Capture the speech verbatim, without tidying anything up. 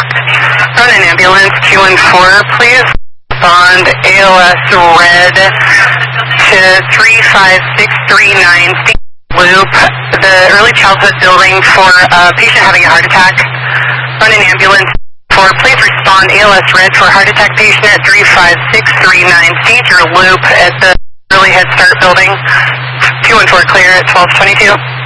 Run an ambulance two one four, please. Respond A L S red to three five six three nine Loop, the early childhood building for a patient having a heart attack. Run an ambulance for, please respond A L S red for a heart attack patient at three five six three nine Cedar Loop at the early Head Start building. two one four clear at twelve twenty-two.